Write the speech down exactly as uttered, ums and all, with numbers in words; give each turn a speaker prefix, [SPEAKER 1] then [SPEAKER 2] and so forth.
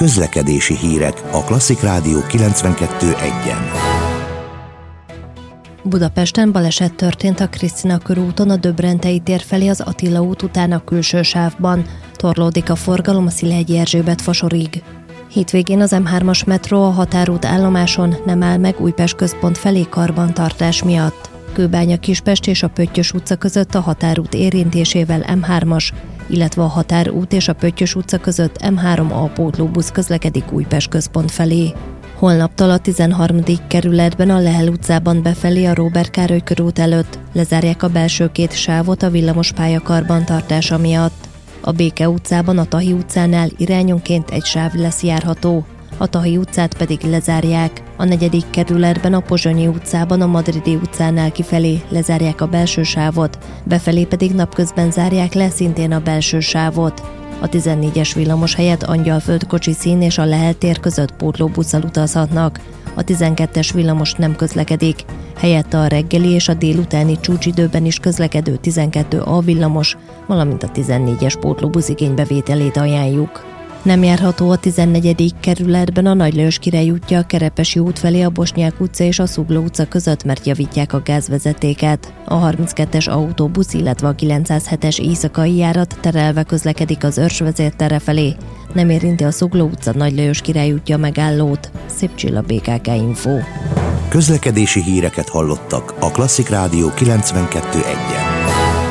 [SPEAKER 1] Közlekedési hírek a Klasszik Rádió kilencvenkettő egyen.
[SPEAKER 2] Budapesten baleset történt a Krisztina körúton a Döbrentei tér felé az Attila út után a külső sávban. Torlódik a forgalom a Szilágyi Erzsébet fasorig. Hétvégén az em hármas metró a Határút állomáson nem áll meg Újpest központ felé karbantartás miatt. Kőbánya-Kispest és a Pöttyös utca között a Határút érintésével em hármas, illetve a Határút és a Pöttyös utca között em három A pótlóbusz közlekedik Újpest központ felé. Holnaptól a tizenharmadik kerületben a Lehel utcában befelé a Róbert Károly körút előtt lezárják a belső két sávot a villamospálya karbantartása miatt. A Béke utcában a Tahi utcánál irányonként egy sáv lesz járható, a Tahi utcát pedig lezárják. A negyedik kerületben a Pozsonyi utcában a Madridi utcánál kifelé lezárják a belső sávot, befelé pedig napközben zárják le szintén a belső sávot. A tizennégyes villamos helyett Angyalföld Kocsiszín és a Lehel tér között pótlóbusszal utazhatnak. A tizenkettes villamos nem közlekedik, helyette a reggeli és a délutáni csúcsidőben is közlekedő tizenkettő A villamos, valamint a tizennégyes pótlóbusz igénybevételét ajánljuk. Nem járható a tizennegyedik kerületben a Nagy Lajos Király útja a Kerepesi út felé a Bosnyák utca és a Szugló utca között, mert javítják a gázvezetéket. A harminckettes autóbusz, illetve a kilencszázhetes éjszakai járat terelve közlekedik az Örs vezértere felé. Nem érinti a Szugló utca Nagy Lajos Király útja megállót. Szép Csilla, bé ká ká Info.
[SPEAKER 1] Közlekedési híreket hallottak a Klasszik Rádió kilencvenkettő egyen.